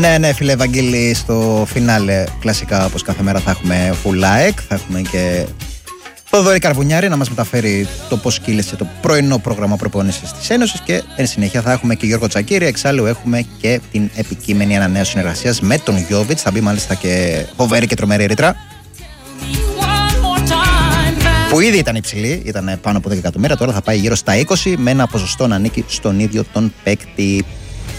Ναι, φίλε Ευαγγέλη, στο φινάλε κλασικά όπως κάθε μέρα θα έχουμε full like, θα έχουμε και το Δωρή Καρβουνιάρη να μας μεταφέρει το πώς κύλησε το πρωινό πρόγραμμα προπόνησης της Ένωσης και εν συνέχεια θα έχουμε και Γιώργο Τσακίρη. Εξάλλου έχουμε και την επικείμενη ανανέωση συνεργασίας με τον Γιόβιτς. Θα μπει μάλιστα και φοβερή και τρομερή ρήτρα, που ήδη ήταν υψηλή, ήταν πάνω από 10 εκατομμύρια, τώρα θα πάει γύρω στα 20 με ένα ποσοστό να ανήκει στον ίδιο τον παίκτη.